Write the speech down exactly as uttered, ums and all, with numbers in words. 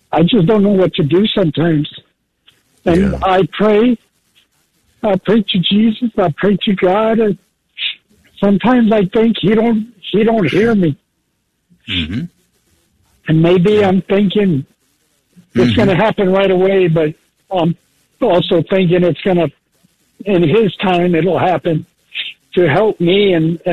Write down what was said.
I just don't know what to do sometimes. And Yeah. I pray. I pray to Jesus. I pray to God. And sometimes I think he don't he don't hear me. Mm-hmm. And maybe I'm thinking it's Mm-hmm. going to happen right away, but I'm also thinking it's going to, in his time, it'll happen to help me and, and